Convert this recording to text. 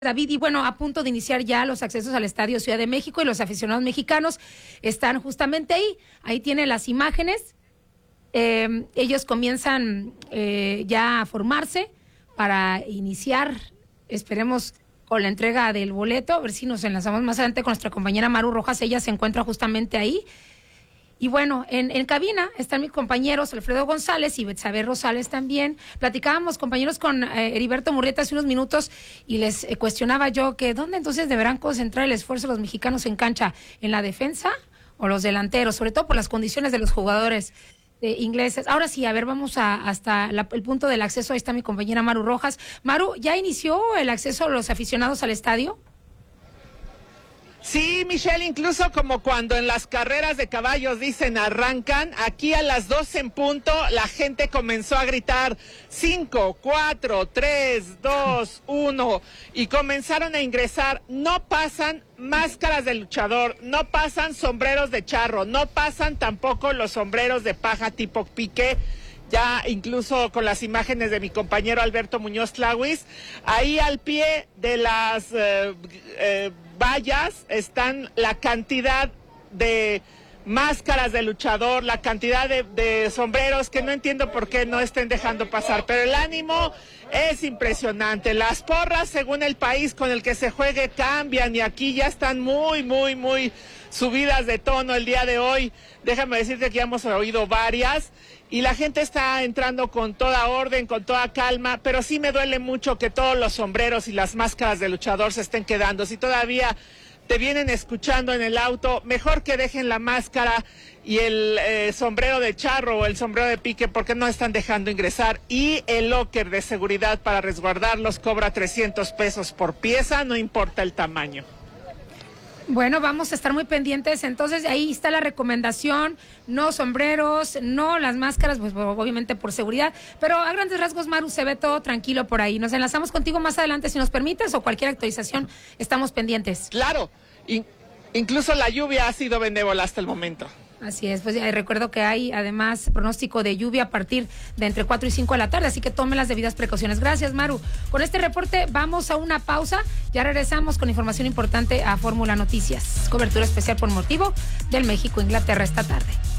David, y bueno, a punto de iniciar ya los accesos al Estadio Ciudad de México y los aficionados mexicanos están justamente ahí. Ahí tienen las imágenes. Ellos comienzan ya a formarse para iniciar, esperemos, con la entrega del boleto. A ver si nos enlazamos más adelante con nuestra compañera Maru Rojas. Ella se encuentra justamente ahí. Y bueno, en cabina están mis compañeros Alfredo González y Betsabe Rosales también. Platicábamos, compañeros, con Heriberto Murrieta hace unos minutos y les cuestionaba yo que ¿dónde entonces deberán concentrar el esfuerzo los mexicanos en cancha? ¿En la defensa o los delanteros? Sobre todo por las condiciones de los jugadores ingleses. Ahora sí, a ver, vamos hasta el punto del acceso. Ahí está mi compañera Maru Rojas. Maru, ¿ya inició el acceso a los aficionados al estadio? Sí, Michelle, incluso como cuando en las carreras de caballos dicen arrancan, aquí a las 12 en punto la gente comenzó a gritar 5, 4, 3, 2, 1 y comenzaron a ingresar. No pasan máscaras de luchador, no pasan sombreros de charro, no pasan tampoco los sombreros de paja tipo pique. Ya incluso con las imágenes de mi compañero Alberto Muñoz Tlawis, ahí al pie de las vallas están la cantidad de máscaras de luchador, la cantidad de sombreros que no entiendo por qué no estén dejando pasar, pero el ánimo es impresionante. Las porras, según el país con el que se juegue, cambian y aquí ya están muy subidas de tono el día de hoy. Déjame decirte que ya hemos oído varias y la gente está entrando con toda orden, con toda calma, pero sí me duele mucho que todos los sombreros y las máscaras de luchador se estén quedando. Si todavía te vienen escuchando en el auto, mejor que dejen la máscara y el sombrero de charro o el sombrero de pique, porque no están dejando ingresar. Y el locker de seguridad para resguardarlos cobra 300 pesos por pieza, no importa el tamaño. Bueno, vamos a estar muy pendientes. Entonces, ahí está la recomendación: no sombreros, no las máscaras, pues obviamente por seguridad. Pero a grandes rasgos, Maru, se ve todo tranquilo por ahí. Nos enlazamos contigo más adelante si nos permites, o cualquier actualización, estamos pendientes. Claro, incluso la lluvia ha sido benévola hasta el momento. Así es, pues recuerdo que hay además pronóstico de lluvia a partir de entre 4 y 5 de la tarde, así que tomen las debidas precauciones. Gracias, Maru. Con este reporte vamos a una pausa, ya regresamos con información importante a Fórmula Noticias, cobertura especial por motivo del México-Inglaterra esta tarde.